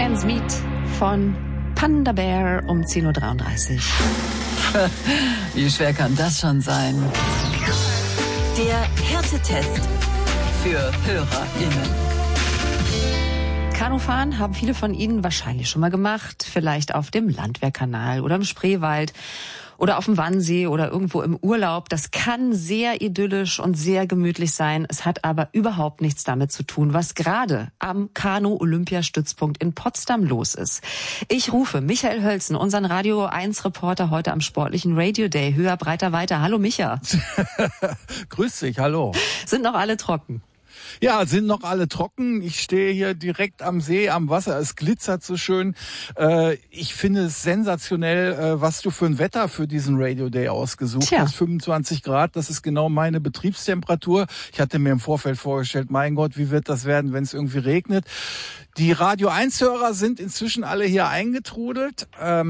Stan Smith von Panda Bear um 10.33 Uhr. Wie schwer kann das schon sein? Der Härtetest für HörerInnen. Kanufahren haben viele von Ihnen wahrscheinlich schon mal gemacht. Vielleicht auf dem Landwehrkanal oder im Spreewald oder auf dem Wannsee oder irgendwo im Urlaub. Das kann sehr idyllisch und sehr gemütlich sein. Es hat aber überhaupt nichts damit zu tun, was gerade am Kanu-Olympiastützpunkt in Potsdam los ist. Ich rufe Michael Hölzen, unseren Radio 1 Reporter heute am sportlichen Radio Day. Höher, breiter, weiter. Hallo Micha. Grüß dich, hallo. Sind noch alle trocken? Ja, sind noch alle trocken. Ich stehe hier direkt am See, am Wasser. Es glitzert so schön. Ich finde es sensationell, was du für ein Wetter für diesen Radio Day ausgesucht hast. 25 Grad, das ist genau meine Betriebstemperatur. Ich hatte mir im Vorfeld vorgestellt, mein Gott, wie wird das werden, wenn es irgendwie regnet? Die Radio 1-Hörer sind inzwischen alle hier eingetrudelt.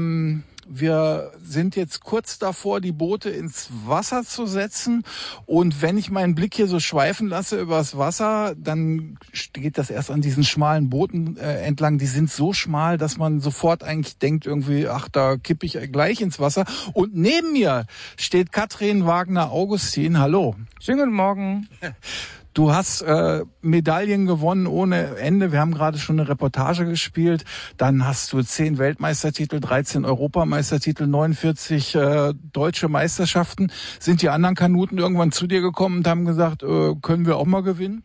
Wir sind jetzt kurz davor, die Boote ins Wasser zu setzen. Und wenn ich meinen Blick hier so schweifen lasse übers Wasser, dann geht das erst an diesen schmalen Booten entlang. Die sind so schmal, dass man sofort eigentlich denkt irgendwie, ach, da kippe ich gleich ins Wasser. Und neben mir steht Katrin Wagner-Augustin. Hallo. Schönen guten Morgen. Du hast Medaillen gewonnen ohne Ende. Wir haben gerade schon eine Reportage gespielt. Dann hast du 10 Weltmeistertitel, 13 Europameistertitel, 49 deutsche Meisterschaften. Sind die anderen Kanuten irgendwann zu dir gekommen und haben gesagt, können wir auch mal gewinnen?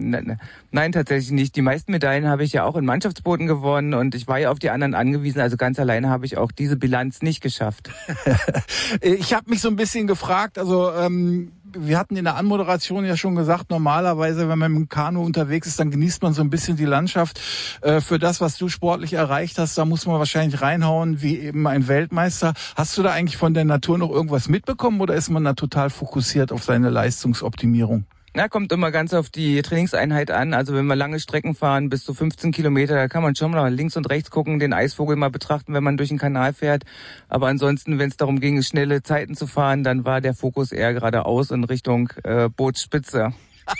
Nein, tatsächlich nicht. Die meisten Medaillen habe ich ja auch in Mannschaftsbooten gewonnen und ich war ja auf die anderen angewiesen. Also ganz alleine habe ich auch diese Bilanz nicht geschafft. Ich habe mich so ein bisschen gefragt, also wir hatten in der Anmoderation ja schon gesagt, normalerweise, wenn man mit dem Kanu unterwegs ist, dann genießt man so ein bisschen die Landschaft. Für das, was du sportlich erreicht hast, da muss man wahrscheinlich reinhauen, wie eben ein Weltmeister. Hast du da eigentlich von der Natur noch irgendwas mitbekommen oder ist man da total fokussiert auf seine Leistungsoptimierung? Na, kommt immer ganz auf die Trainingseinheit an. Also wenn wir lange Strecken fahren, bis zu 15 Kilometer, da kann man schon mal links und rechts gucken, den Eisvogel mal betrachten, wenn man durch den Kanal fährt. Aber ansonsten, wenn es darum ging, schnelle Zeiten zu fahren, dann war der Fokus eher geradeaus in Richtung Bootsspitze.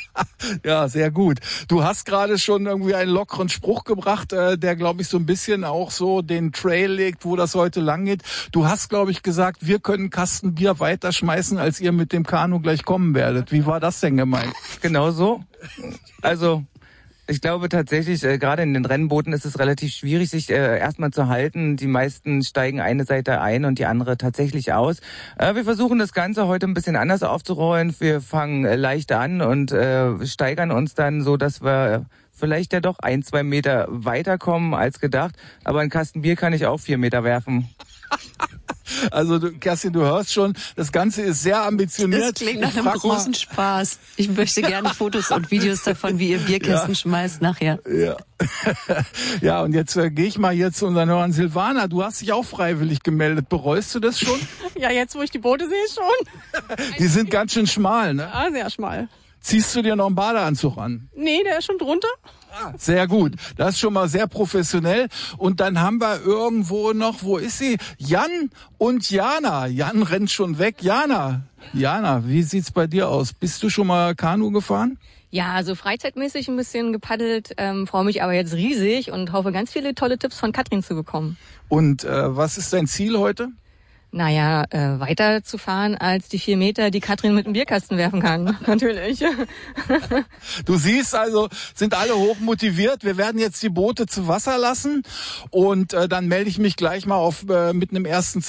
Ja, sehr gut. Du hast gerade schon irgendwie einen lockeren Spruch gebracht, der, glaube ich, so ein bisschen auch so den Trail legt, wo das heute lang geht. Du hast, glaube ich, gesagt, wir können einen Kasten Bier weiterschmeißen, als ihr mit dem Kanu gleich kommen werdet. Wie war das denn gemeint? Genau so. Also ich glaube tatsächlich, gerade in den Rennbooten ist es relativ schwierig, sich erstmal zu halten. Die meisten steigen eine Seite ein und die andere tatsächlich aus. Wir versuchen das Ganze heute ein bisschen anders aufzurollen. Wir fangen leicht an und steigern uns dann so, dass wir vielleicht ja doch 1-2 Meter weiterkommen als gedacht. Aber ein Kasten Bier kann ich auch 4 Meter werfen. Also Kerstin, du hörst schon, das Ganze ist sehr ambitioniert. Das klingt nach einem großen Spaß. Ich möchte gerne Fotos und Videos davon, wie ihr Bierkästen schmeißt nachher. Ja, ja, und jetzt gehe ich mal hier zu unseren Hörern. Silvana, du hast dich auch freiwillig gemeldet. Bereust du das schon? Ja, jetzt wo ich die Boote sehe, schon. Die sind ganz schön schmal, ne? Ja, sehr schmal. Ziehst du dir noch einen Badeanzug an? Nee, der ist schon drunter. Sehr gut. Das ist schon mal sehr professionell. Und dann haben wir irgendwo noch, wo ist sie? Jan und Jana. Jan rennt schon weg. Jana, wie sieht's bei dir aus? Bist du schon mal Kanu gefahren? Ja, also freizeitmäßig ein bisschen gepaddelt, freue mich aber jetzt riesig und hoffe, ganz viele tolle Tipps von Katrin zu bekommen. Und was ist dein Ziel heute? Naja, weiter zu fahren als die 4 Meter, die Katrin mit dem Bierkasten werfen kann, natürlich. Du siehst also, sind alle hoch motiviert. Wir werden jetzt die Boote zu Wasser lassen und dann melde ich mich gleich mal mit einem ersten